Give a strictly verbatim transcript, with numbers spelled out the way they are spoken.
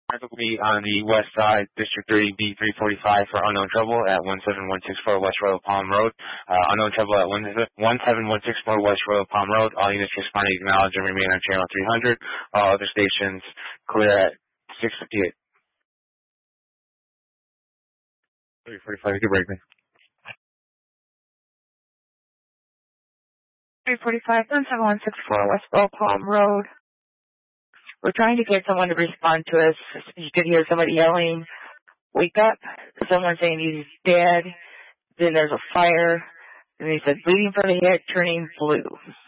Traffic will be on the west side, District three, B three forty-five for unknown trouble at one seven one six four West Royal Palm Road. Uh, unknown trouble at one seven one six four West Royal Palm Road. All units responding acknowledge and remain on channel three hundred. All other stations clear at six fifty-eight. three forty-five, you can break me. three forty-five, one seven one six four West Royal Palm Road. We're trying to get someone to respond to us. You could hear somebody yelling, "Wake up." Someone saying he's dead. Then there's a fire. And he said, "Bleeding from the head, turning blue."